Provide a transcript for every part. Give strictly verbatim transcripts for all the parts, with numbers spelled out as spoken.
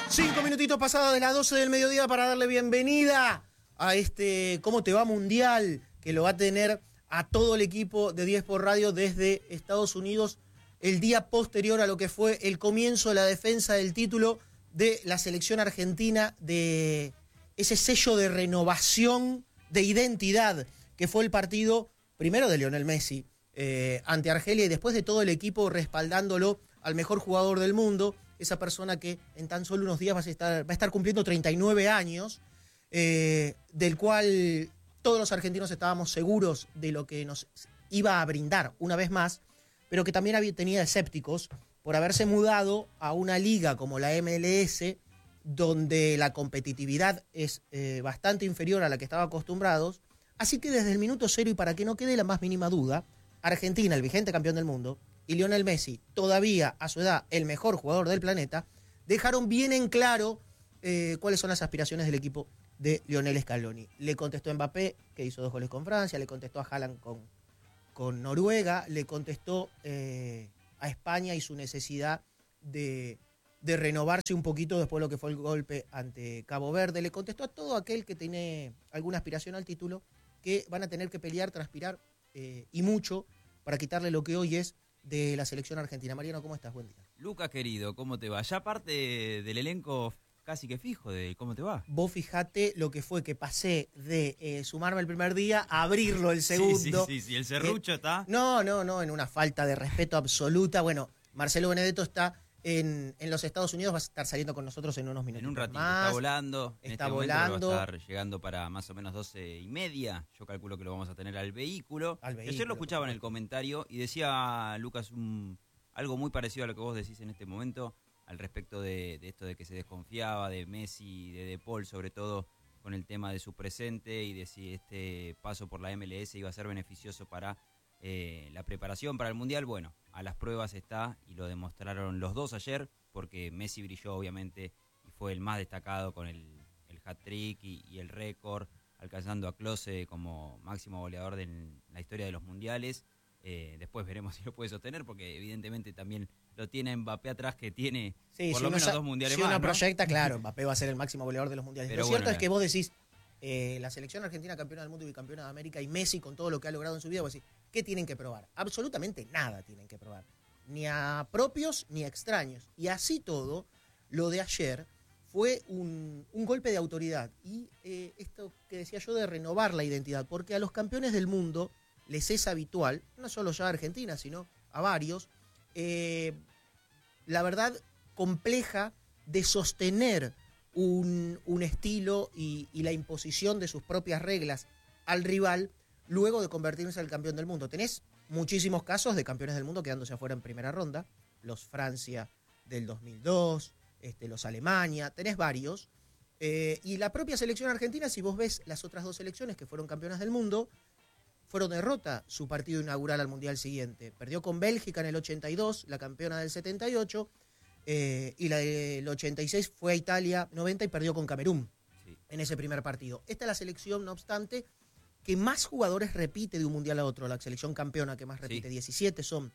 Cinco minutitos pasados de las doce del mediodía para darle bienvenida a este ¿Cómo te va Mundial? Que lo va a tener a todo el equipo de diez por Radio desde Estados Unidos el día posterior a lo que fue el comienzo de la defensa del título de la selección argentina, de ese sello de renovación, de identidad, que fue el partido primero de Lionel Messi eh, ante Argelia y después de todo el equipo respaldándolo al mejor jugador del mundo, esa persona que en tan solo unos días va a estar, va a estar cumpliendo treinta y nueve años, eh, del cual todos los argentinos estábamos seguros de lo que nos iba a brindar una vez más, pero que también había, tenía escépticos por haberse mudado a una liga como la M L S, donde la competitividad es eh, bastante inferior a la que estaba acostumbrados. Así que desde el minuto cero, y para que no quede la más mínima duda, Argentina, el vigente campeón del mundo, y Lionel Messi, todavía a su edad el mejor jugador del planeta, dejaron bien en claro eh, cuáles son las aspiraciones del equipo de Lionel Scaloni. Le contestó a Mbappé, que hizo dos goles con Francia, le contestó a Haaland con, con Noruega, le contestó eh, a España y su necesidad de, de renovarse un poquito después de lo que fue el golpe ante Cabo Verde, le contestó a todo aquel que tiene alguna aspiración al título, que van a tener que pelear, transpirar eh, y mucho para quitarle lo que hoy es de la selección argentina. Mariano, ¿cómo estás? Buen día. Lucas, querido, ¿cómo te va? Ya parte del elenco casi que fijo de cómo te va. Vos fijate lo que fue que pasé de eh, sumarme el primer día a abrirlo el segundo. Sí, sí, sí, sí. El serrucho eh, está... No, no, no, en una falta de respeto absoluta. Bueno, Marcelo Benedetto está en, en los Estados Unidos, va a estar saliendo con nosotros en unos minutos. En un ratito, más. está volando. En está este volando. Va a estar llegando para más o menos doce y media. Yo calculo que lo vamos a tener al vehículo. Al vehículo. Ayer lo escuchaba en el comentario y decía, Lucas, un... algo muy parecido a lo que vos decís en este momento, al respecto de, de esto de que se desconfiaba de Messi, de De Paul, sobre todo con el tema de su presente y de si este paso por la M L S iba a ser beneficioso para eh, la preparación para el Mundial. Bueno, a las pruebas está y lo demostraron los dos ayer, porque Messi brilló obviamente y fue el más destacado con el, el hat-trick y, y el récord, alcanzando a Klose como máximo goleador de la historia de los Mundiales. Eh, después veremos si lo puede sostener, porque evidentemente también lo tiene Mbappé atrás, que tiene sí, por si lo menos sa- dos mundiales si más. Si uno ¿no? proyecta, claro, Mbappé va a ser el máximo goleador de los mundiales. Pero lo bueno, cierto es la... que vos decís, eh, la selección argentina campeona del mundo y bicampeona de América, y Messi con todo lo que ha logrado en su vida, vos decís, ¿qué tienen que probar? Absolutamente nada tienen que probar. Ni a propios ni a extraños. Y así todo, lo de ayer fue un, un golpe de autoridad. Y eh, esto que decía yo de renovar la identidad, porque a los campeones del mundo les es habitual, no solo ya a Argentina, sino a varios, eh, la verdad compleja de sostener un, un estilo y, y la imposición de sus propias reglas al rival luego de convertirse en el campeón del mundo. Tenés muchísimos casos de campeones del mundo quedándose afuera en primera ronda, los Francia del dos mil dos, este, los Alemania, tenés varios, eh, y la propia selección argentina, si vos ves las otras dos selecciones que fueron campeonas del mundo, fueron derrota su partido inaugural al Mundial siguiente. Perdió con Bélgica en el ochenta y dos, la campeona del setenta y ocho, eh, y la del ochenta y seis fue a Italia noventa y perdió con Camerún sí. en ese primer partido. Esta es la selección, no obstante, que más jugadores repite de un Mundial a otro, la selección campeona que más repite, sí. diecisiete son.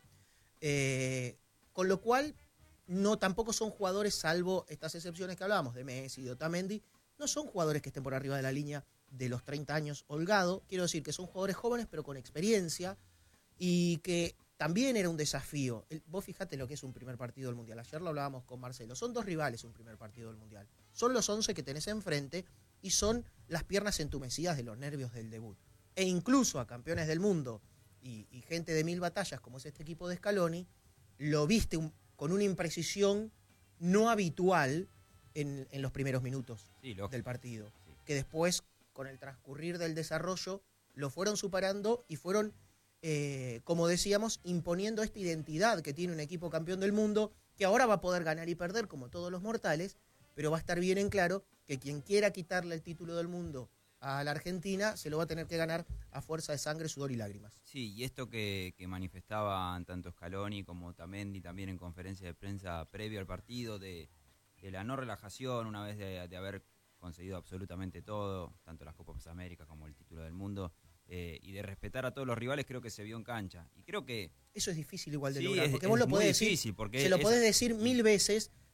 Eh, con lo cual, no tampoco son jugadores, salvo estas excepciones que hablábamos, de Messi, de Otamendi, no son jugadores que estén por arriba de la línea de los treinta años holgado. Quiero decir que son jugadores jóvenes pero con experiencia y que también era un desafío. El, vos fijate lo que es un primer partido del Mundial. Ayer lo hablábamos con Marcelo. Son dos rivales un primer partido del Mundial. Son los once que tenés enfrente y son las piernas entumecidas de los nervios del debut. E incluso a campeones del mundo y, y gente de mil batallas como es este equipo de Scaloni, lo viste un, con una imprecisión no habitual en, en los primeros minutos sí, del partido. Sí. Que después, con el transcurrir del desarrollo, lo fueron superando y fueron, eh, como decíamos, imponiendo esta identidad que tiene un equipo campeón del mundo, que ahora va a poder ganar y perder como todos los mortales, pero va a estar bien en claro que quien quiera quitarle el título del mundo a la Argentina se lo va a tener que ganar a fuerza de sangre, sudor y lágrimas. Sí, y esto que, que manifestaban tanto Scaloni como Otamendi también en conferencia de prensa previo al partido, de, de la no relajación una vez de, de haber conseguido absolutamente todo, tanto las Copas América como el título del mundo, eh, y de respetar a todos los rivales, creo que se vio en cancha. Y creo que eso es difícil igual de sí, lograr, es, porque vos lo podés decir, difícil, porque se lo es, podés decir mil veces,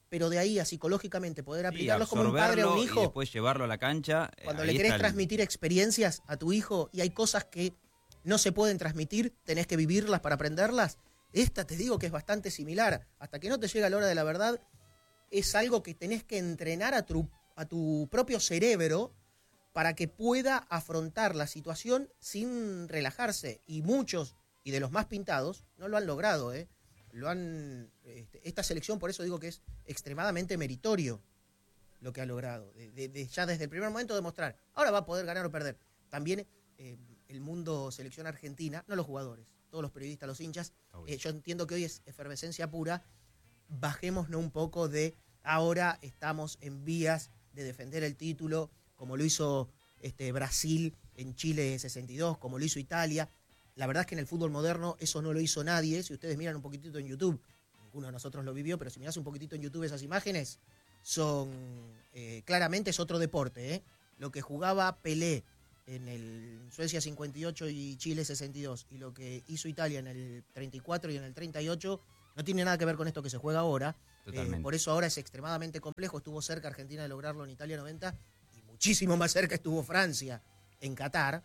pero de ahí a psicológicamente poder Sí, aplicarlos como un padre o un absorberlo hijo. Y después llevarlo a la cancha. eh, Cuando ahí le querés está el- transmitir experiencias a tu hijo y hay cosas que no se pueden transmitir, tenés que vivirlas para aprenderlas. Esta te digo que es bastante similar. Hasta que no te llega la hora de la verdad, es algo que tenés que entrenar a tu, a tu propio cerebro para que pueda afrontar la situación sin relajarse. Y muchos, y de los más pintados, no lo han logrado, ¿eh? Lo han, este, esta selección, por eso digo que es extremadamente meritorio lo que ha logrado. De, de, de ya desde el primer momento demostrar, ahora va a poder ganar o perder. También eh, el mundo selección argentina, no los jugadores, todos los periodistas, los hinchas, eh, yo entiendo que hoy es efervescencia pura, bajémonos un poco de ahora estamos en vías de defender el título, como lo hizo este, Brasil en Chile sesenta y dos, como lo hizo Italia. La verdad es que en el fútbol moderno eso no lo hizo nadie. Si ustedes miran un poquitito en YouTube, ninguno de nosotros lo vivió, pero si mirás un poquitito en YouTube esas imágenes, son eh, claramente es otro deporte, ¿eh? Lo que jugaba Pelé en el Suecia cincuenta y ocho y Chile sesenta y dos y lo que hizo Italia en el treinta y cuatro y en el treinta y ocho no tiene nada que ver con esto que se juega ahora. Eh, por eso ahora es extremadamente complejo. Estuvo cerca Argentina de lograrlo en Italia noventa y muchísimo más cerca estuvo Francia en Qatar.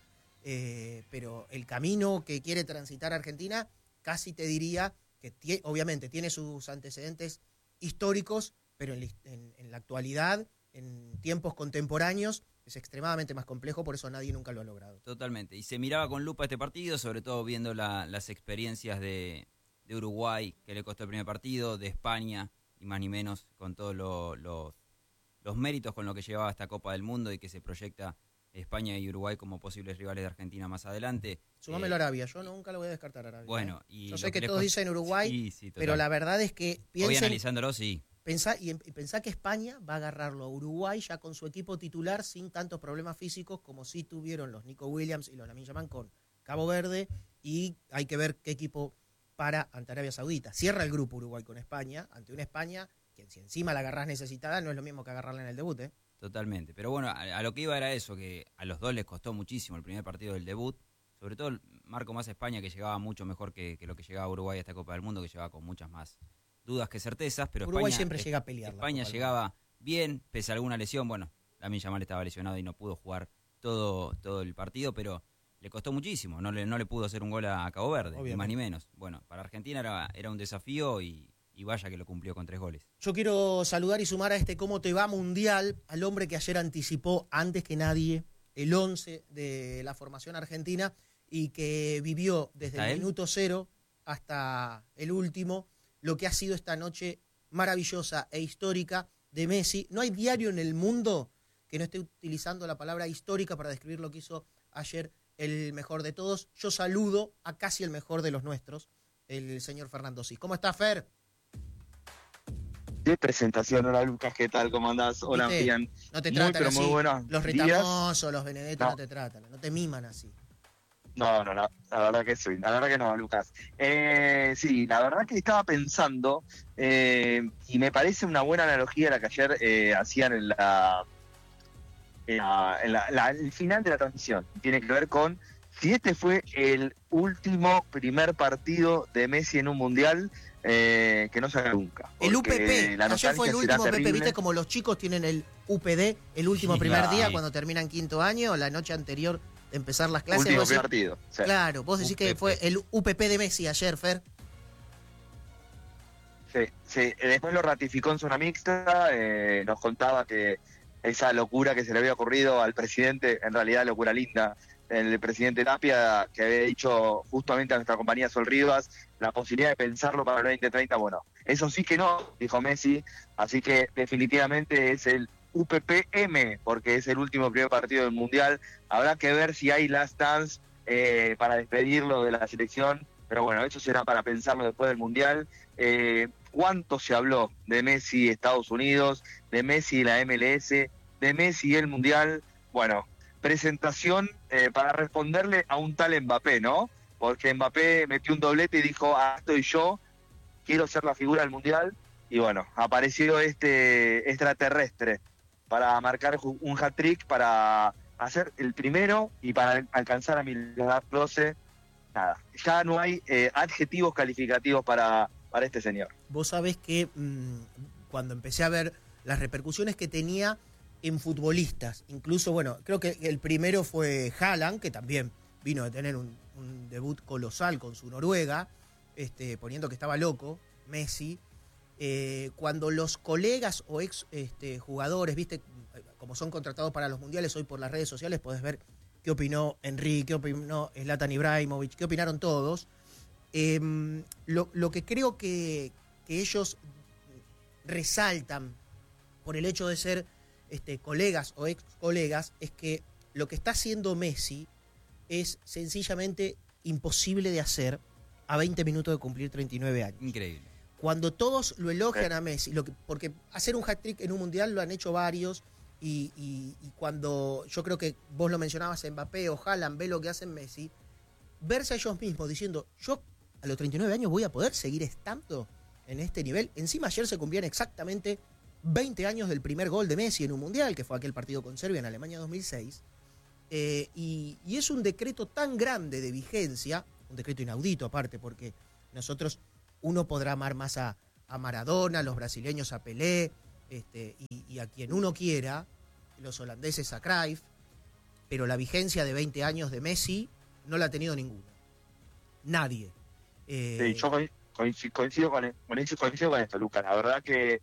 Eh, pero el camino que quiere transitar Argentina, casi te diría que tie, obviamente tiene sus antecedentes históricos, pero en, en, en la actualidad, en tiempos contemporáneos, es extremadamente más complejo, por eso nadie nunca lo ha logrado. Totalmente. Y se miraba con lupa este partido, sobre todo viendo la, las experiencias de, de Uruguay, que le costó el primer partido, de España, y más ni menos con todos lo, lo, los méritos con lo que llevaba esta Copa del Mundo y que se proyecta España y Uruguay como posibles rivales de Argentina más adelante. Sumámelo eh, a Arabia, yo nunca lo voy a descartar a Arabia. Bueno, ¿eh? y yo sé que que todos les... dicen Uruguay, sí, sí, pero la verdad es que piensen... Hoy analizándolo, sí. Pensá, y, y pensá que España va a agarrarlo a Uruguay ya con su equipo titular sin tantos problemas físicos como sí tuvieron los Nico Williams y los Lamine Yamal con Cabo Verde, y hay que ver qué equipo para ante Arabia Saudita. Cierra el grupo Uruguay con España, ante una España que si encima la agarrás necesitada no es lo mismo que agarrarla en el debut, ¿eh? Totalmente, pero bueno, a, a lo que iba era eso, que a los dos les costó muchísimo el primer partido del debut, sobre todo marco más a España, que llegaba mucho mejor que, que lo que llegaba a Uruguay a esta Copa del Mundo, que llegaba con muchas más dudas que certezas, pero Uruguay España, siempre llega a pelear. España llegaba bien, pese a alguna lesión, bueno, Lamine Yamal estaba lesionado y no pudo jugar todo, todo el partido, pero le costó muchísimo, no le, no le pudo hacer un gol a Cabo Verde, ni más ni menos. Bueno, para Argentina era, era un desafío y... y vaya que lo cumplió con tres goles. Yo quiero saludar y sumar a este Cómo te va mundial al hombre que ayer anticipó antes que nadie el once de la formación argentina y que vivió desde el él? minuto cero hasta el último lo que ha sido esta noche maravillosa e histórica de Messi. No hay diario en el mundo que no esté utilizando la palabra histórica para describir lo que hizo ayer el mejor de todos. Yo saludo a casi el mejor de los nuestros, el señor Fernando Cis. ¿Cómo está, Fer? De presentación, hola Lucas, ¿qué tal? ¿Cómo andás? Hola, Pian. No te tratan muy, pero así. Muy buenos los retamosos, los Benedetto no. no te tratan, no te miman así. No, no, no, la verdad que sí, la verdad que no, Lucas. Eh, sí, la verdad que estaba pensando, eh, y me parece una buena analogía la que ayer eh, hacían en la, en la, en la, la el final de la transmisión. Tiene que ver con si este fue el último primer partido de Messi en un mundial. Eh, que no se haga nunca. El U P P, ayer fue el último Pepe, viste como los chicos tienen el U P D, el último sí, primer día sí. cuando terminan quinto año, la noche anterior de empezar las clases. Último decís, partido. Sí. Claro, vos decís U P P. Que fue el U P P de Messi ayer, Fer. Sí, sí, después lo ratificó en zona mixta, eh, nos contaba que esa locura que se le había ocurrido al presidente, en realidad locura linda, el presidente Tapia, que había dicho justamente a nuestra compañía Sol Rivas, la posibilidad de pensarlo para el veinte treinta, bueno, eso sí que no, dijo Messi, así que definitivamente es el U P P M, porque es el último primer partido del Mundial, habrá que ver si hay last dance eh, para despedirlo de la selección, pero bueno, eso será para pensarlo después del Mundial. Eh, ¿Cuánto se habló de Messi Estados Unidos, de Messi y la M L S, de Messi y el Mundial? Bueno, presentación eh, para responderle a un tal Mbappé, ¿no? Porque Mbappé metió un doblete y dijo, ah, estoy yo, quiero ser la figura del Mundial. Y bueno, apareció este extraterrestre para marcar un hat-trick, para hacer el primero y para alcanzar a Milan Klose. Nada, ya no hay eh, adjetivos calificativos para, para este señor. Vos sabés que mmm, cuando empecé a ver las repercusiones que tenía en futbolistas. Incluso, bueno, creo que el primero fue Haaland, que también vino de tener un, un debut colosal con su Noruega, este, poniendo que estaba loco, Messi. Eh, cuando los colegas o ex este, jugadores, viste, como son contratados para los mundiales, hoy por las redes sociales podés ver qué opinó Henry, qué opinó Zlatan Ibrahimovic, qué opinaron todos. Eh, lo, lo que creo que, que ellos resaltan por el hecho de ser este, colegas o ex colegas es que lo que está haciendo Messi es sencillamente imposible de hacer a veinte minutos de cumplir treinta y nueve años. Increíble. Cuando todos lo elogian a Messi, lo que, porque hacer un hat-trick en un mundial lo han hecho varios, y, y, y cuando yo creo que vos lo mencionabas, Mbappé o Haaland, ve lo que hacen Messi, verse a ellos mismos diciendo, yo a los treinta y nueve años voy a poder seguir estando en este nivel. Encima ayer se cumplían exactamente veinte años del primer gol de Messi en un mundial, que fue aquel partido con Serbia en Alemania dos mil seis, eh, y, y es un decreto tan grande de vigencia, un decreto inaudito aparte, porque nosotros, uno podrá amar más a, a Maradona, los brasileños a Pelé, este, y, y a quien uno quiera, los holandeses a Cruyff, pero la vigencia de veinte años de Messi no la ha tenido ninguno. Nadie. Eh, Sí, yo coincido, coincido, con, con eso, coincido con esto, Lucas. La verdad que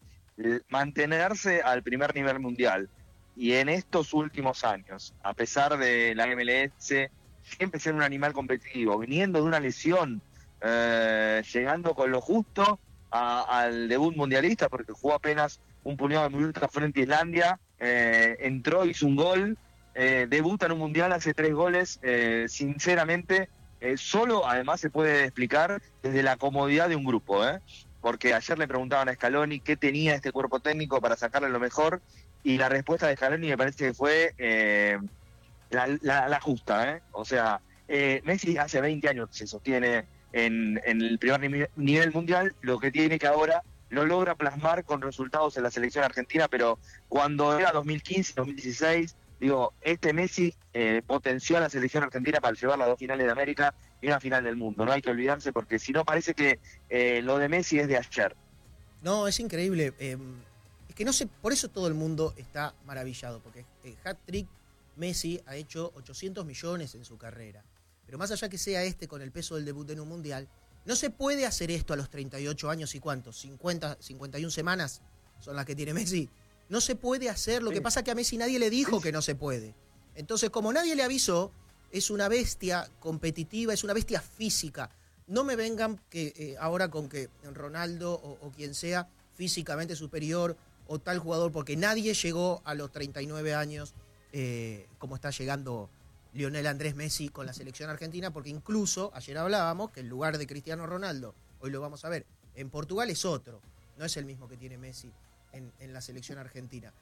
mantenerse al primer nivel mundial y en estos últimos años, a pesar de la M L S, siempre ser un animal competitivo, viniendo de una lesión, eh, llegando con lo justo a, al debut mundialista, porque jugó apenas un puñado de minutos frente a Islandia, eh, entró, hizo un gol, eh, debuta en un mundial, hace tres goles, eh, sinceramente, eh, solo además se puede explicar desde la comodidad de un grupo, ¿eh? Porque ayer le preguntaban a Scaloni qué tenía este cuerpo técnico para sacarle lo mejor, y la respuesta de Scaloni me parece que fue eh, la, la, la justa, ¿eh? O sea, eh, Messi hace veinte años que se sostiene en, en el primer nivel, nivel mundial, lo que tiene que ahora lo logra plasmar con resultados en la selección argentina, pero cuando era dos mil quince, dos mil dieciséis, digo, este Messi eh, potenció a la selección argentina para llevar las dos finales de América y una final del mundo. No hay que olvidarse, porque si no parece que eh, lo de Messi es de ayer. No, es increíble. Eh, es que no sé, por eso todo el mundo está maravillado, porque eh, hat-trick Messi ha hecho ochocientos millones en su carrera. Pero más allá que sea este con el peso del debut en un mundial, no se puede hacer esto a los treinta y ocho años y ¿cuántos? cincuenta, cincuenta y una semanas son las que tiene Messi. No se puede hacer, lo sí. que pasa es que a Messi nadie le dijo sí. que no se puede. Entonces, como nadie le avisó, es una bestia competitiva, es una bestia física. No me vengan que eh, ahora con que Ronaldo o, o quien sea físicamente superior o tal jugador, porque nadie llegó a los treinta y nueve años eh, como está llegando Lionel Andrés Messi con la selección argentina, porque incluso ayer hablábamos que el lugar de Cristiano Ronaldo, hoy lo vamos a ver, en Portugal es otro, no es el mismo que tiene Messi en, en la selección argentina.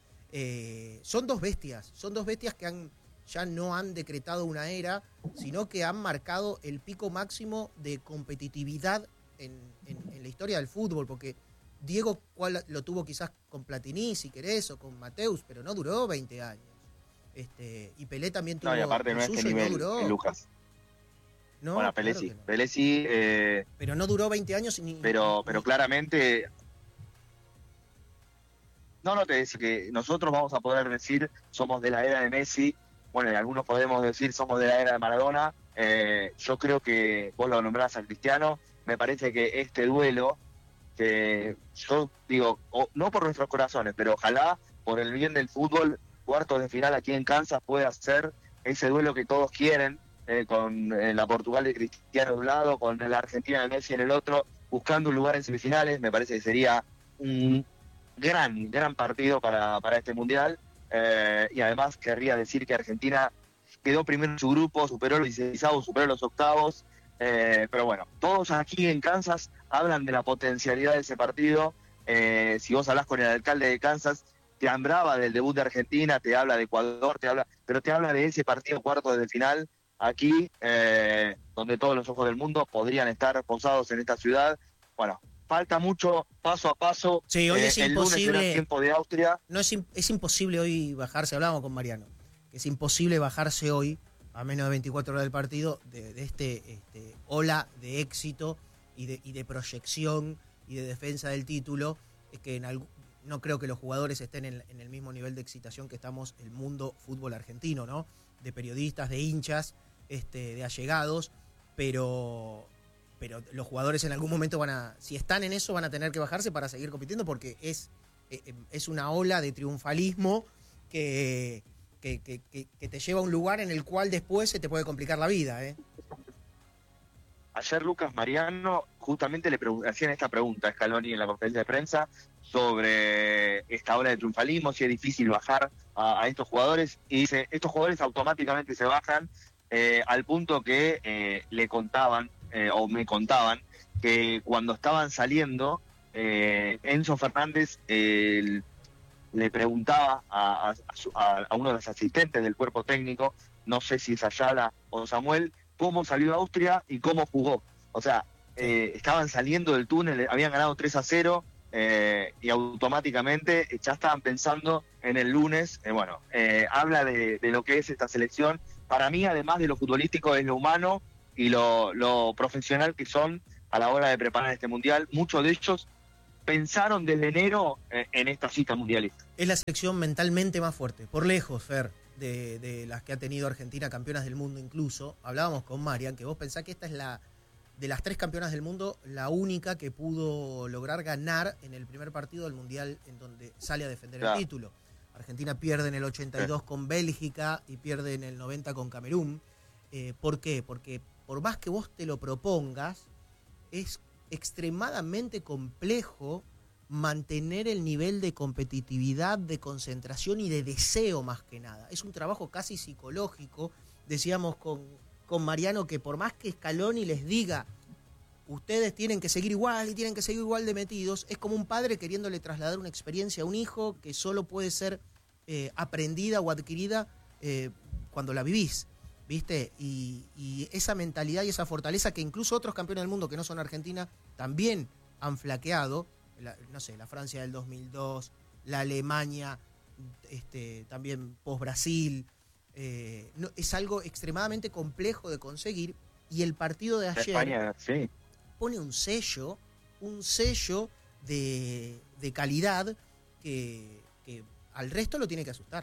Eh, son dos bestias, son dos bestias que han, ya no han decretado una era, sino que han marcado el pico máximo de competitividad en, en, en la historia del fútbol, porque Diego cual, lo tuvo quizás con Platini, si querés, o con Mateus, pero no duró veinte años. Este, y Pelé también tuvo. No, y aparte no es este nivel, no eh, Lucas. No, bueno, Pelé claro sí, no. Pelé sí. Eh, pero no duró veinte años ni. Pero, ni, pero ni... claramente. No, no te decía que nosotros vamos a poder decir somos de la era de Messi. Bueno, y algunos podemos decir somos de la era de Maradona. Eh, yo creo que vos lo nombrás a Cristiano. Me parece que este duelo, que yo digo, o, no por nuestros corazones, pero ojalá por el bien del fútbol, cuartos de final aquí en Kansas pueda ser ese duelo que todos quieren, eh, con eh, la Portugal de Cristiano de un lado, con la Argentina de Messi en el otro, buscando un lugar en semifinales. Me parece que sería un gran, gran partido para, para este Mundial, eh, y además querría decir que Argentina quedó primero en su grupo, superó los dieciséis, superó los octavos, eh, pero bueno, todos aquí en Kansas hablan de la potencialidad de ese partido. Eh, si vos hablás con el alcalde de Kansas, te hablaba del debut de Argentina, te habla de Ecuador, te habla, pero te habla de ese partido cuarto de final aquí, eh, donde todos los ojos del mundo podrían estar posados en esta ciudad. Bueno, falta mucho, paso a paso. Sí, hoy eh, es el imposible. lunes será el tiempo de Austria. No es, es imposible hoy bajarse, hablábamos con Mariano, que es imposible bajarse hoy, a menos de veinticuatro horas del partido, de, de este, este ola de éxito y de, y de proyección y de defensa del título, es que en algún no creo que los jugadores estén en, en el mismo nivel de excitación que estamos el mundo fútbol argentino, ¿no? De periodistas, de hinchas, este, de allegados, pero, pero los jugadores en algún momento van a, si están en eso, van a tener que bajarse para seguir compitiendo, porque es, es una ola de triunfalismo que, que, que, que, que te lleva a un lugar en el cual después se te puede complicar la vida, ¿eh? Ayer Lucas Mariano justamente le hacían esta pregunta a Scaloni en la conferencia de prensa sobre esta ola de triunfalismo, si es difícil bajar a, a estos jugadores, y dice, estos jugadores automáticamente se bajan eh, al punto que eh, le contaban, eh, o me contaban, que cuando estaban saliendo, eh, Enzo Fernández eh, le preguntaba a, a, a uno de los asistentes del cuerpo técnico, no sé si es Ayala o Samuel, cómo salió Austria y cómo jugó. O sea, eh, estaban saliendo del túnel, habían ganado tres a cero eh, y automáticamente ya estaban pensando en el lunes. Eh, bueno, eh, habla de, de lo que es esta selección. Para mí, además de lo futbolístico, es lo humano y lo, lo profesional que son a la hora de preparar este mundial. Muchos de ellos pensaron desde enero eh, en esta cita mundialista. Es la selección mentalmente más fuerte, por lejos, Fer. De, de las que ha tenido Argentina, campeonas del mundo incluso. Hablábamos con Marian, que vos pensás que esta es la, de las tres campeonas del mundo, la única que pudo lograr ganar en el primer partido del Mundial en donde sale a defender claro. el título. Argentina pierde en el ochenta y dos sí. con Bélgica y pierde en el noventa con Camerún. Eh, ¿Por qué? Porque por más que vos te lo propongas, es extremadamente complejo mantener el nivel de competitividad, de concentración y de deseo más que nada. Es un trabajo casi psicológico. Decíamos con, con Mariano que por más que Scaloni les diga ustedes tienen que seguir igual y tienen que seguir igual de metidos, es como un padre queriéndole trasladar una experiencia a un hijo que solo puede ser eh, aprendida o adquirida eh, cuando la vivís, ¿viste? Y, y esa mentalidad y esa fortaleza que incluso otros campeones del mundo que no son Argentina también han flaqueado. La, no sé, la Francia del dos mil dos, la Alemania este, también post-Brasil, eh, no, es algo extremadamente complejo de conseguir, y el partido de ayer España, sí. pone un sello, un sello de, de calidad que, que al resto lo tiene que asustar.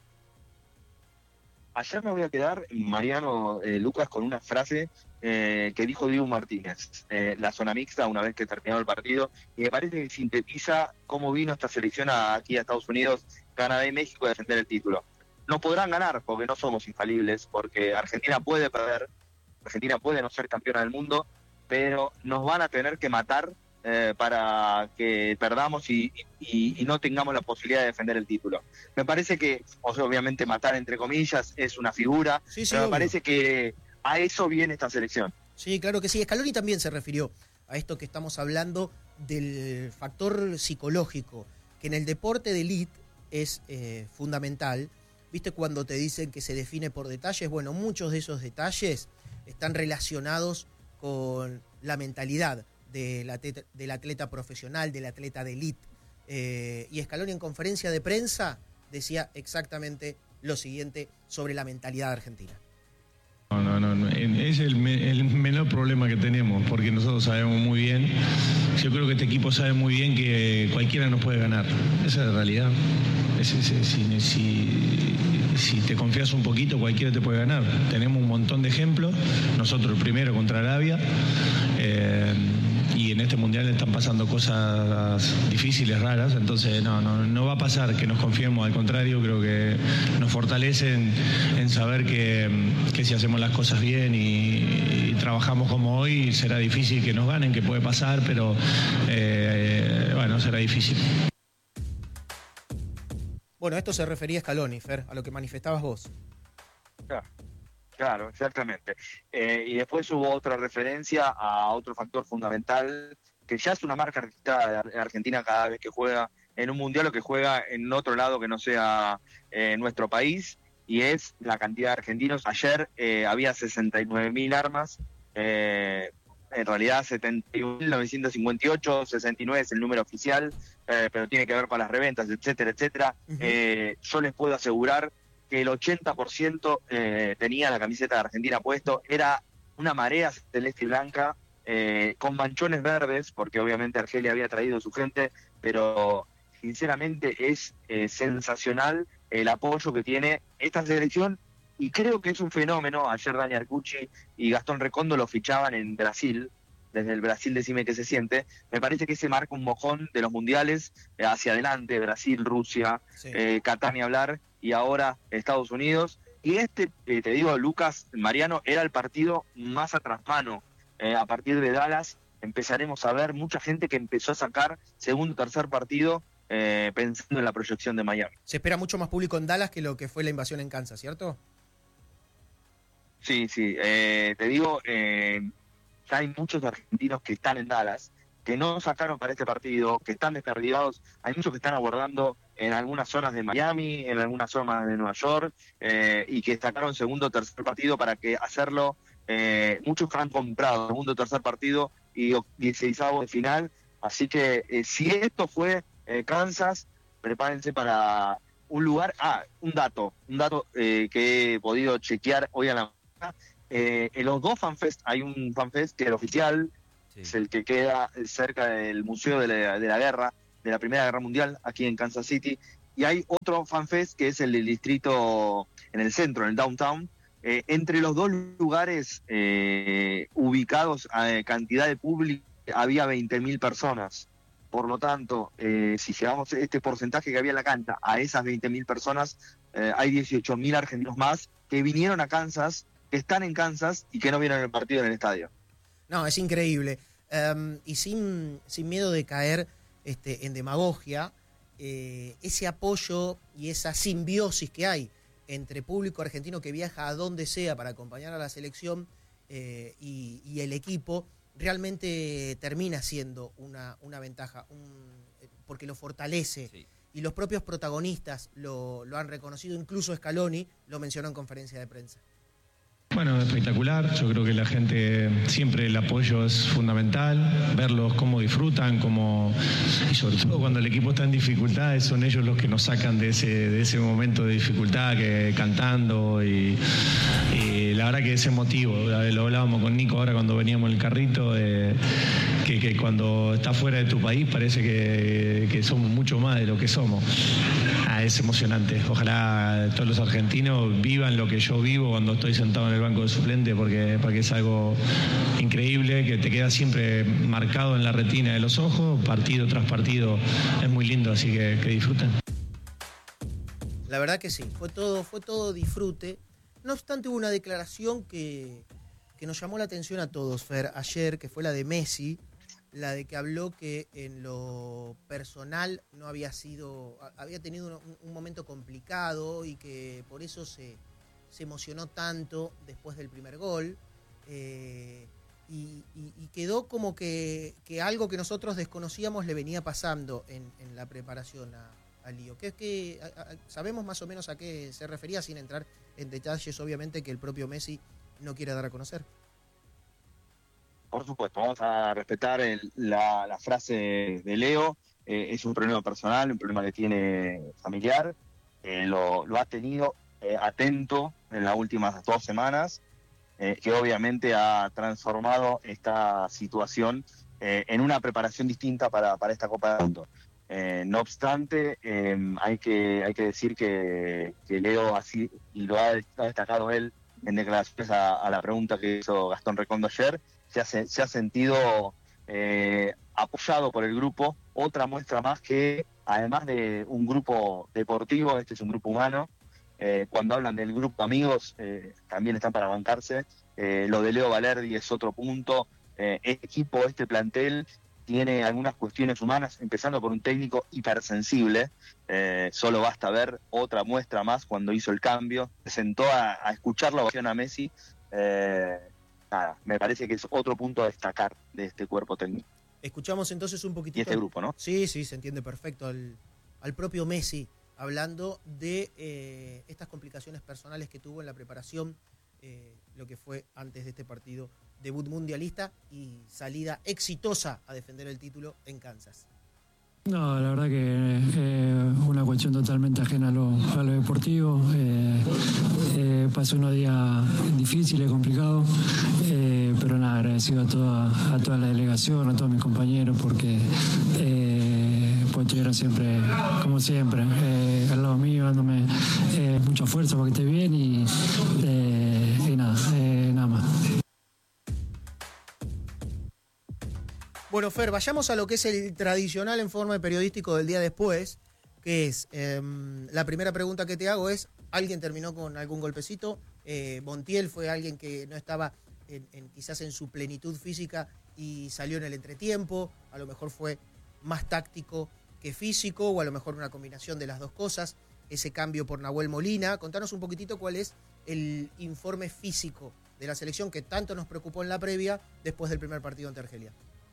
Ayer me voy a quedar, Mariano eh, Lucas, con una frase eh, que dijo Diego Martínez, eh, la zona mixta, una vez que terminó el partido, y me parece que sintetiza cómo vino esta selección a, aquí a Estados Unidos, Canadá y México a defender el título. No podrán ganar porque no somos infalibles, porque Argentina puede perder, Argentina puede no ser campeona del mundo, pero nos van a tener que matar Eh, para que perdamos y, y, y no tengamos la posibilidad de defender el título. Me parece que, o sea, obviamente matar entre comillas es una figura, sí, sí, pero me obvio. parece que a eso viene esta selección. Sí, claro que sí. Scaloni también se refirió a esto que estamos hablando del factor psicológico, que en el deporte de elite es eh, fundamental. ¿Viste cuando te dicen que se define por detalles? Bueno, muchos de esos detalles están relacionados con la mentalidad Del atleta, del atleta profesional, del atleta de elite. Eh, y Scaloni en conferencia de prensa decía exactamente lo siguiente sobre la mentalidad argentina. No, no, no, no. Es el, me, el menor problema que tenemos, porque nosotros sabemos muy bien, yo creo que este equipo sabe muy bien que cualquiera nos puede ganar. Esa es la realidad. Es, es, es, si, si, si te confías un poquito, cualquiera te puede ganar. Tenemos un montón de ejemplos. Nosotros el primero contra Arabia. Eh, y en este mundial están pasando cosas difíciles, raras, entonces no, no, no va a pasar que nos confiemos, al contrario, creo que nos fortalecen en saber que, que si hacemos las cosas bien y, y trabajamos como hoy, será difícil que nos ganen, que puede pasar, pero eh, bueno, será difícil. Bueno, esto se refería a Scaloni, Fer, a lo que manifestabas vos. Claro. Claro, exactamente. Eh, y después hubo otra referencia a otro factor fundamental, que ya es una marca registrada de Argentina cada vez que juega en un mundial o que juega en otro lado que no sea eh, nuestro país, y es la cantidad de argentinos. Ayer eh, había sesenta y nueve mil armas, eh, en realidad setenta y un mil novecientos cincuenta y ocho, sesenta y nueve es el número oficial, eh, pero tiene que ver con las reventas, etcétera, etcétera. Uh-huh. Eh, yo les puedo asegurar que el ochenta por ciento eh, tenía la camiseta de Argentina puesto, era una marea celeste y blanca, eh, con manchones verdes, porque obviamente Argelia había traído su gente, pero sinceramente es eh, sensacional el apoyo que tiene esta selección, y creo que es un fenómeno. Ayer Dani Arcucci y Gastón Recondo lo fichaban en Brasil, desde el Brasil decime que se siente. Me parece que se marca un mojón de los mundiales eh, hacia adelante, Brasil, Rusia, sí. eh, Qatar ni hablar, y ahora Estados Unidos. Y este, eh, te digo, Lucas, Mariano, era el partido más a traspano. Eh, a partir de Dallas empezaremos a ver mucha gente que empezó a sacar segundo o tercer partido eh, pensando en la proyección de Miami. Se espera mucho más público en Dallas que lo que fue la invasión en Kansas, ¿cierto? Sí, sí. Eh, te digo, eh, ya hay muchos argentinos que están en Dallas, que no sacaron para este partido, que están desperdigados. Hay muchos que están abordando en algunas zonas de Miami, en algunas zonas de Nueva York, eh, y que sacaron segundo o tercer partido para que hacerlo. Eh, muchos que han comprado segundo o tercer partido y dieciseisavo de final. Así que eh, si esto fue eh, Kansas, prepárense para un lugar. Ah, un dato, un dato eh, que he podido chequear hoy a la mañana. Eh, en los dos fanfest, hay un fanfest que es el oficial, sí. es el que queda cerca del Museo de la, de la Guerra, de la Primera Guerra Mundial, aquí en Kansas City, y hay otro fanfest que es el del distrito, en el centro, en el downtown. Eh, entre los dos lugares eh, ubicados a cantidad de público, había veinte mil personas. Por lo tanto, eh, si llevamos este porcentaje que había en la cancha a esas veinte mil personas, eh, hay dieciocho mil argentinos más que vinieron a Kansas, que están en Kansas y que no vieron el partido en el estadio. No, es increíble. Um, y sin, sin miedo de caer este, en demagogia, eh, ese apoyo y esa simbiosis que hay entre público argentino que viaja a donde sea para acompañar a la selección eh, y, y el equipo, realmente termina siendo una, una ventaja, un, porque lo fortalece. Sí. Y los propios protagonistas lo, lo han reconocido, incluso Scaloni lo mencionó en conferencia de prensa. Bueno, espectacular. Yo creo que la gente, siempre el apoyo es fundamental, verlos cómo disfrutan, cómo, y sobre todo cuando el equipo está en dificultades, son ellos los que nos sacan de ese, de ese momento de dificultad, que cantando, y, y la verdad que es emotivo. Lo hablábamos con Nico ahora cuando veníamos en el carrito, eh, que, que cuando estás fuera de tu país parece que, que somos mucho más de lo que somos. Ah, es emocionante. Ojalá todos los argentinos vivan lo que yo vivo cuando estoy sentado en el banco de suplente, porque, porque es algo increíble que te queda siempre marcado en la retina de los ojos, partido tras partido. Es muy lindo, así que, que disfruten. La verdad que sí, fue todo, fue todo disfrute. No obstante, hubo una declaración que, que nos llamó la atención a todos, Fer, ayer, que fue la de Messi, la de que habló que en lo personal no había sido, había tenido un, un momento complicado y que por eso se, se emocionó tanto después del primer gol, eh, y, y, y quedó como que, que algo que nosotros desconocíamos le venía pasando en, en la preparación a, a Lío. Que es que a, a, sabemos más o menos a qué se refería, sin entrar en detalles, obviamente, que el propio Messi no quiere dar a conocer. Por supuesto, vamos a respetar el, la, la frase de Leo. Eh, es un problema personal, un problema que tiene familiar. Eh, lo, lo ha tenido eh, atento en las últimas dos semanas, eh, que obviamente ha transformado esta situación eh, en una preparación distinta para, para esta Copa del Mundo. Eh, no obstante, eh, hay que hay que decir que, que Leo, así, y lo ha, ha destacado él en declaraciones a, a la pregunta que hizo Gastón Recondo ayer, Se ha, se ha sentido eh, apoyado por el grupo. Otra muestra más que, además de un grupo deportivo, este es un grupo humano. Eh, cuando hablan del grupo de amigos, eh, también están para bancarse. Eh, lo de Leo Valerdi es otro punto. Eh, este equipo, este plantel, tiene algunas cuestiones humanas, empezando por un técnico hipersensible. Eh, solo basta ver otra muestra más cuando hizo el cambio. Se sentó a, a escuchar la ovación a Messi. Eh, Nada, me parece que es otro punto a destacar de este cuerpo técnico. Escuchamos entonces un poquitito. Y este grupo, ¿no? Sí, sí, se entiende perfecto. Al, al propio Messi, hablando de eh, estas complicaciones personales que tuvo en la preparación, eh, lo que fue antes de este partido, debut mundialista y salida exitosa a defender el título en Kansas. No, la verdad que es eh, una cuestión totalmente ajena a lo, a lo deportivo. Eh, eh, pasó unos días difíciles, complicados, eh, pero nada, agradecido a toda, a toda la delegación, a todos mis compañeros, porque, eh, pues estuvieron siempre, como siempre, eh, al lado mío, dándome eh, mucha fuerza para que esté bien y, eh, y nada, eh, nada más. Bueno, Fer, vayamos a lo que es el tradicional informe periodístico del día después, que es, eh, la primera pregunta que te hago es, ¿alguien terminó con algún golpecito? Eh, Montiel fue alguien que no estaba en, en, quizás en su plenitud física y salió en el entretiempo, a lo mejor fue más táctico que físico, o a lo mejor una combinación de las dos cosas, ese cambio por Nahuel Molina. Contanos un poquitito cuál es el informe físico de la selección que tanto nos preocupó en la previa después del primer partido ante Argelia.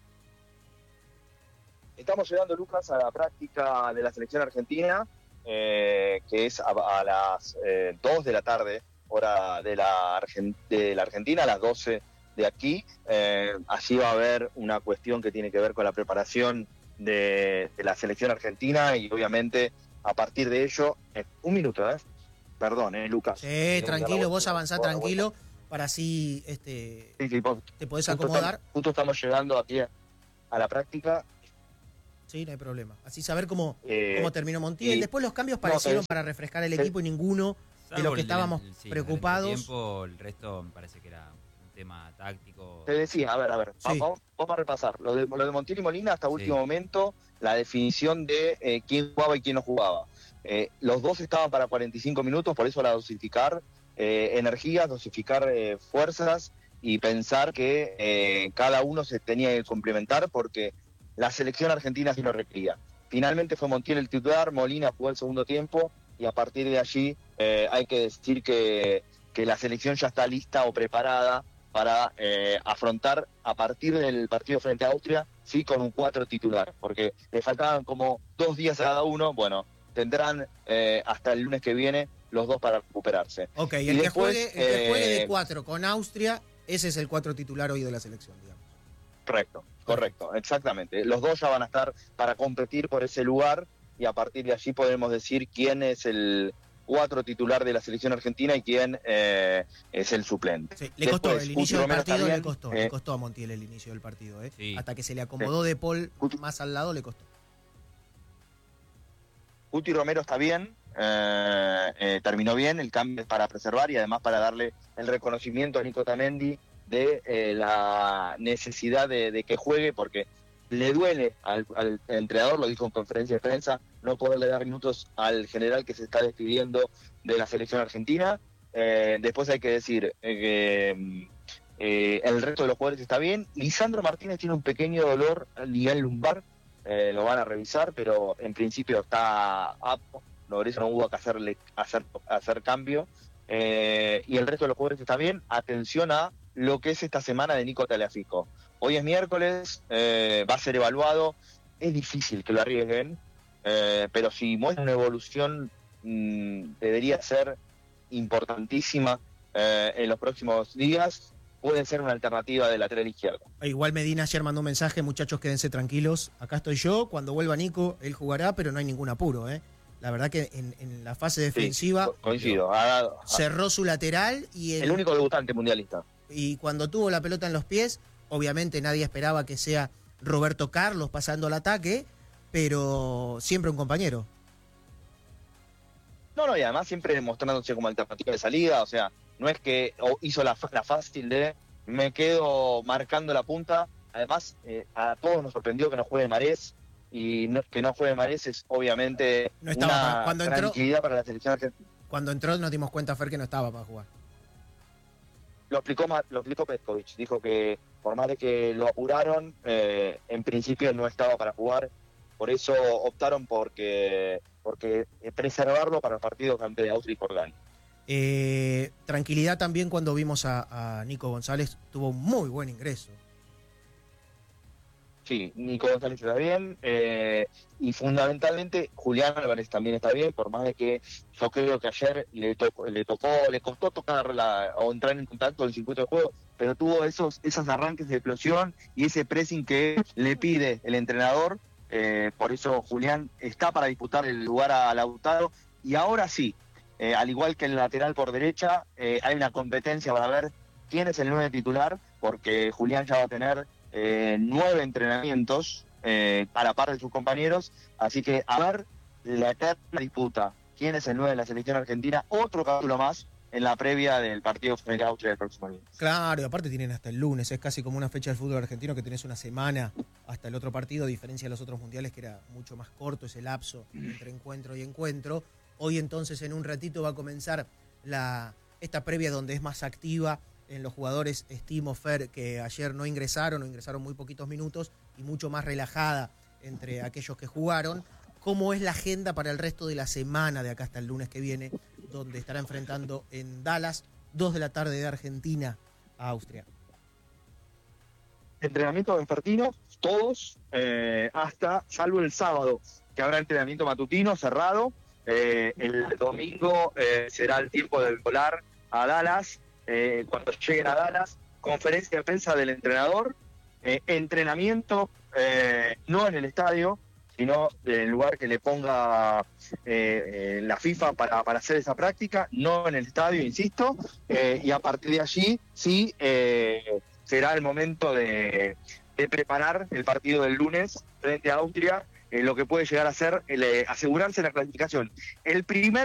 Estamos llegando, Lucas, a la práctica de la selección argentina, eh, que es a, a las eh, dos de la tarde, hora de la, Argent- de la Argentina, a las doce de aquí. Eh, allí va a haber una cuestión que tiene que ver con la preparación de, de la selección argentina y obviamente a partir de ello, eh, un minuto, ¿eh? Perdón, ¿eh, Lucas? Sí, tranquilo, vos avanzá tranquilo, para así este, sí, sí, vos, te podés justo acomodar. Estamos, justo estamos llegando aquí a, a la práctica. Sí, no hay problema. Así saber cómo, Eh, cómo terminó Montiel. y, Después los cambios parecieron no, para refrescar el sí. equipo y ninguno de Salvo los que el- estábamos el- sí, preocupados. El tiempo, el resto me parece que era un tema táctico. Te decía, a ver, a ver, Sí. vamos, vamos a repasar. Lo de, lo de Montiel y Molina hasta Sí. último momento, la definición de eh, quién jugaba y quién no jugaba. Eh, los dos estaban para cuarenta y cinco minutos, por eso la dosificar eh, energías, dosificar eh, fuerzas y pensar que eh, cada uno se tenía que complementar porque la selección argentina sí lo requería. Finalmente fue Montiel el titular, Molina jugó el segundo tiempo y a partir de allí eh, hay que decir que, que la selección ya está lista o preparada para eh, afrontar a partir del partido frente a Austria, sí, con un cuatro titular, porque le faltaban como dos días a cada uno, bueno, tendrán eh, hasta el lunes que viene los dos para recuperarse. Ok, y Y el, que, después, juegue, el que juegue de eh, cuatro con Austria, ese es el cuatro titular hoy de la selección, digamos. Correcto, correcto, exactamente. Los dos ya van a estar para competir por ese lugar y a partir de allí podemos decir quién es el cuatro titular de la selección argentina y quién eh, es el suplente. Sí, le costó Después, el inicio Cuti del Romero partido, también, le costó, eh, le costó a Montiel el inicio del partido, ¿eh? Sí. Hasta que se le acomodó De Paul Cuti- más al lado, le costó. Guti Romero está bien, eh, eh, terminó bien, el cambio es para preservar y además para darle el reconocimiento a Nico Tamendi de eh, la necesidad de, de que juegue, porque le duele al, al entrenador, lo dijo en conferencia de prensa, no poderle dar minutos al general que se está despidiendo de la selección argentina. Eh, después hay que decir eh, que eh, el resto de los jugadores está bien. Lisandro Martínez tiene un pequeño dolor al nivel lumbar, eh, lo van a revisar, pero en principio está apto, por eso no hubo que hacerle hacer, hacer cambio. Eh, y el resto de los jugadores está bien. Atención a lo que es esta semana de Nico Tagliafico. Hoy es miércoles, eh, va a ser evaluado, es difícil que lo arriesguen, eh, pero si muestra una evolución mmm, debería ser importantísima eh, en los próximos días, puede ser una alternativa de lateral izquierdo. Igual Medina ayer mandó un mensaje, muchachos, quédense tranquilos, acá estoy yo, cuando vuelva Nico, él jugará, pero no hay ningún apuro, ¿eh? La verdad que en, en la fase defensiva Sí, coincido, ha dado- cerró su lateral y el, el único debutante mundialista. y cuando tuvo la pelota en los pies, obviamente nadie esperaba que sea Roberto Carlos pasando al ataque, pero siempre un compañero. No, no, y además siempre demostrándose como alternativa de salida, o sea, no es que o hizo la, la fácil de me quedo marcando la punta, además eh, a todos nos sorprendió que no juegue Marés, y no, que no juegue Marés es obviamente No estaba una para- cuando entró- tranquilidad para la selección argentina. Cuando entró nos dimos cuenta, Fer, que no estaba para jugar. Lo explicó, Ma- lo explicó Petkovic, dijo que por más de que lo apuraron, eh, en principio no estaba para jugar, por eso optaron porque, porque preservarlo para el partido ante Austria y Jordania. Eh, tranquilidad también cuando vimos a, a Nico González, tuvo un muy buen ingreso. Sí, Nico González está bien, eh, y fundamentalmente Julián Álvarez también está bien, por más de que yo creo que ayer le tocó, le tocó, le costó tocar la, o entrar en contacto el circuito de juego, pero tuvo esos, esos arranques de explosión y ese pressing que le pide el entrenador, eh, por eso Julián está para disputar el lugar a Lautaro, y ahora sí, eh, al igual que el lateral por derecha, eh, hay una competencia para ver quién es el nueve titular, porque Julián ya va a tener Eh, nueve entrenamientos eh, a la par de sus compañeros, así que a ver la eterna disputa, quién es el nueve de la selección argentina, otro capítulo más en la previa del partido frente a Austria del próximo lunes. Claro, y aparte tienen hasta el lunes, es casi como una fecha del fútbol argentino que tenés una semana hasta el otro partido, a diferencia de los otros mundiales que era mucho más corto ese lapso entre encuentro y encuentro. Hoy entonces en un ratito va a comenzar la esta previa donde es más activa en los jugadores, estimo, Fer, que ayer no ingresaron o ingresaron muy poquitos minutos y mucho más relajada entre aquellos que jugaron. ¿Cómo es la agenda para el resto de la semana de acá hasta el lunes que viene, donde estará enfrentando en Dallas, dos de la tarde de Argentina, a Austria? Entrenamiento vespertino, todos, eh, hasta, salvo el sábado, que habrá entrenamiento matutino cerrado. Eh, el domingo eh, será el tiempo de volar a Dallas. Eh, cuando lleguen a Dallas, conferencia de prensa del entrenador, eh, entrenamiento eh, no en el estadio, sino en el lugar que le ponga eh, eh, la FIFA para, para hacer esa práctica, no en el estadio, insisto, eh, y a partir de allí sí eh, será el momento de, de preparar el partido del lunes frente a Austria, eh, lo que puede llegar a ser el, eh, asegurarse la clasificación. El primer